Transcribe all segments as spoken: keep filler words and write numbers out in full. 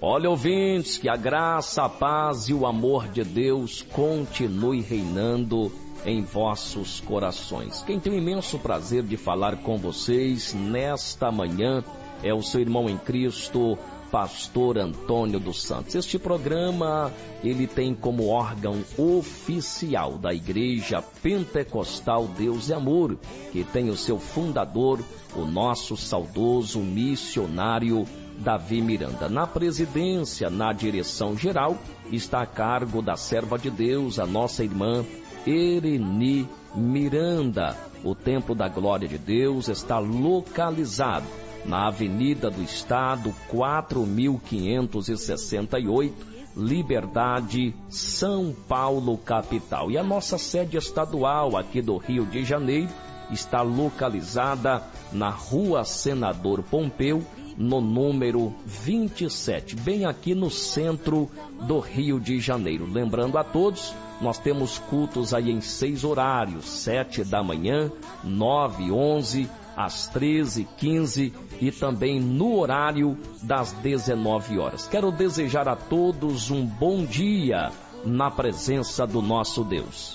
Olha, ouvintes, que a graça, a paz e o amor de Deus continue reinando em vossos corações. Quem tem o imenso prazer de falar com vocês nesta manhã é o seu irmão em Cristo, Pastor Antônio dos Santos. Este programa, ele tem como órgão oficial da Igreja Pentecostal Deus e Amor, que tem o seu fundador, o nosso saudoso missionário Davi Miranda. Na presidência, na direção geral, está a cargo da serva de Deus, a nossa irmã Ereni Miranda. O Templo da Glória de Deus está localizado na Avenida do Estado, quatro mil quinhentos e sessenta e oito, Liberdade, São Paulo, capital. E a nossa sede estadual aqui do Rio de Janeiro está localizada na Rua Senador Pompeu, no número vinte e sete, bem aqui no centro do Rio de Janeiro. Lembrando a todos, nós temos cultos aí em seis horários: sete da manhã, nove, onze, às treze, quinze e também no horário das dezenove horas. Quero desejar a todos um bom dia na presença do nosso Deus.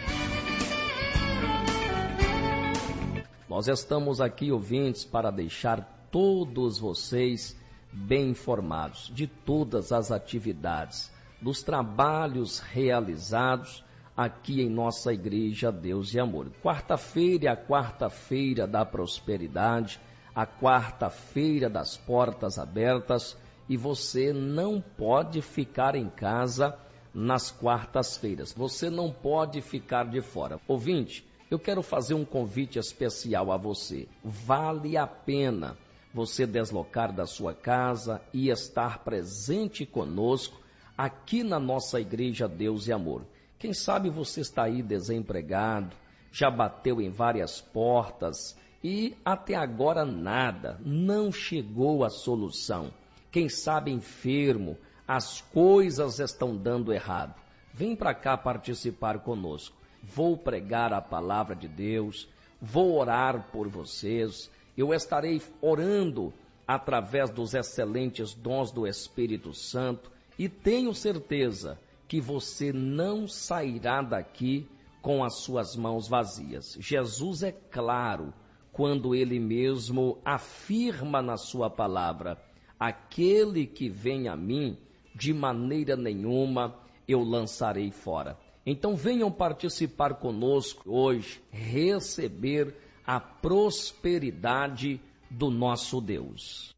Nós estamos aqui, ouvintes, para deixar todos vocês bem informados de todas as atividades, dos trabalhos realizados aqui em nossa Igreja Deus e Amor. Quarta-feira é a quarta-feira da prosperidade, a quarta-feira das portas abertas, e você não pode ficar em casa nas quartas-feiras. Você não pode ficar de fora. Ouvinte, eu quero fazer um convite especial a você. Vale a pena você deslocar da sua casa e estar presente conosco aqui na nossa Igreja Deus e Amor. Quem sabe você está aí desempregado, já bateu em várias portas e até agora nada, não chegou a solução. Quem sabe enfermo, as coisas estão dando errado. Vem para cá participar conosco. Vou pregar a palavra de Deus, vou orar por vocês. Eu estarei orando através dos excelentes dons do Espírito Santo e tenho certeza que você não sairá daqui com as suas mãos vazias. Jesus é claro quando ele mesmo afirma na sua palavra: aquele que vem a mim, de maneira nenhuma eu lançarei fora. Então venham participar conosco hoje, receber a prosperidade do nosso Deus.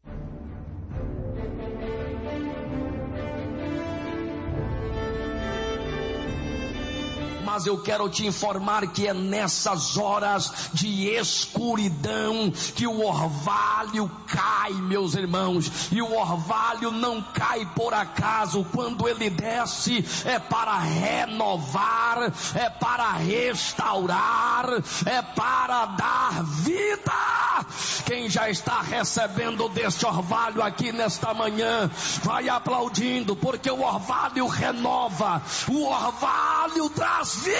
Mas eu quero te informar que é nessas horas de escuridão que o orvalho cai, meus irmãos. E o orvalho não cai por acaso. Quando ele desce é para renovar, é para restaurar, é para dar vida. Quem já está recebendo deste orvalho aqui nesta manhã, vai aplaudindo, porque o orvalho renova, o orvalho traz vida.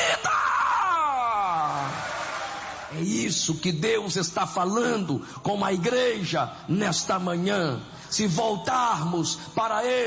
É isso que Deus está falando com a igreja nesta manhã. Se voltarmos para Ele,